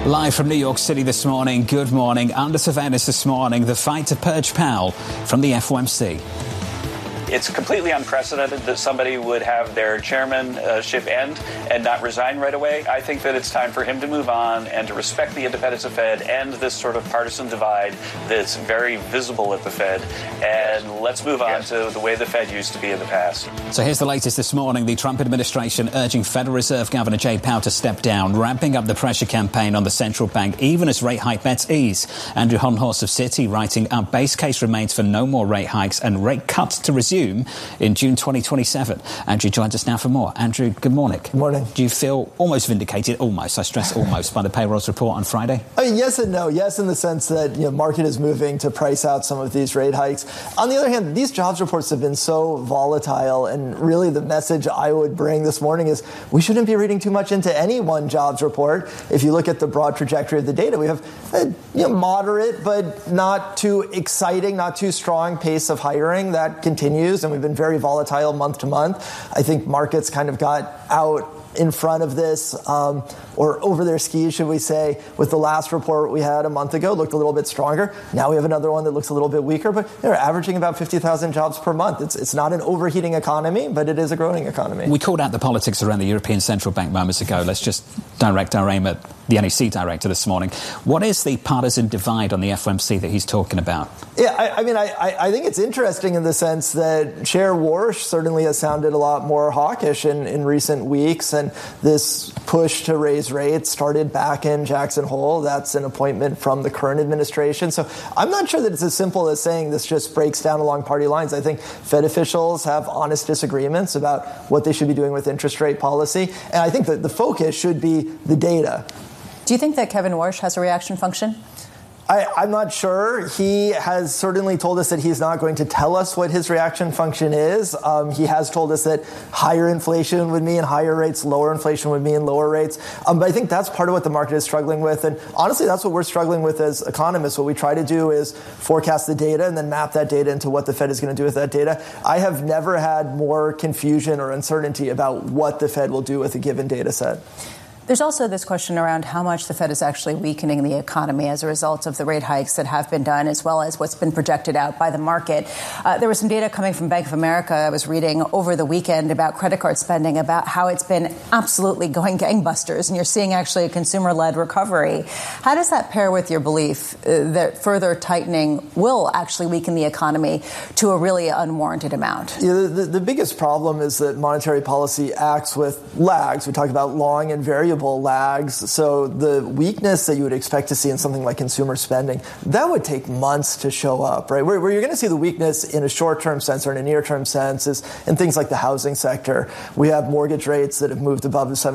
Live from New York City this morning, good morning. Under surveillance this morning, the fight to purge Powell from the FOMC. It's completely unprecedented that somebody would have their chairmanship end and not resign right away. I think that it's time for him to move on and to respect the independence of Fed and this sort of partisan divide that's very visible at the Fed. And let's move on to the way the Fed used to be in the past. So here's the latest this morning. The Trump administration urging Federal Reserve Governor Jay Powell to step down, ramping up the pressure campaign on the central bank, even as rate hike bets ease. Andrew Hollenhorst of Citi writing, our base case remains for no more rate hikes and rate cuts to resume in June 2027. Andrew joins us now for more. Andrew, good morning. Good morning. Do you feel almost vindicated, almost, I stress almost, by the payrolls report on Friday? I mean, yes and no. Yes, in the sense that market is moving to price out some of these rate hikes. On the other hand, these jobs reports have been so volatile, and really the message I would bring this morning is we shouldn't be reading too much into any one jobs report. If you look at the broad trajectory of the data, we have a moderate but not too exciting, not too strong pace of hiring that continues. And we've been very volatile month to month. I think markets kind of got out in front of this, or over their skis, should we say, with the last report we had a month ago, looked a little bit stronger. Now we have another one that looks a little bit weaker, but they're averaging about 50,000 jobs per month. It's not an overheating economy, but it is a growing economy. We called out the politics around the European Central Bank moments ago. Let's just direct our aim at the NEC director this morning. What is the partisan divide on the FOMC that he's talking about? Yeah, I think it's interesting in the sense that Chair Warsh certainly has sounded a lot more hawkish in recent weeks, and this push to raise rates started back in Jackson Hole. That's an appointment from the current administration. So I'm not sure that it's as simple as saying this just breaks down along party lines. I think Fed officials have honest disagreements about what they should be doing with interest rate policy, and I think that the focus should be the data. Do you think that Kevin Warsh has a reaction function? I'm not sure. He has certainly told us that he's not going to tell us what his reaction function is. He has told us that higher inflation would mean higher rates, lower inflation would mean lower rates. But I think that's part of what the market is struggling with. And honestly, that's what we're struggling with as economists. What we try to do is forecast the data and then map that data into what the Fed is going to do with that data. I have never had more confusion or uncertainty about what the Fed will do with a given data set. There's also this question around how much the Fed is actually weakening the economy as a result of the rate hikes that have been done, as well as what's been projected out by the market. There was some data coming from Bank of America I was reading over the weekend about credit card spending, about how it's been absolutely going gangbusters, and you're seeing actually a consumer-led recovery. How does that pair with your belief that further tightening will actually weaken the economy to a really unwarranted amount? Yeah, the biggest problem is that monetary policy acts with lags. We talk about long and variable lags. So the weakness that you would expect to see in something like consumer spending, that would take months to show up, right? Where you're going to see the weakness in a short-term sense or in a near-term sense is in things like the housing sector. We have mortgage rates that have moved above the 7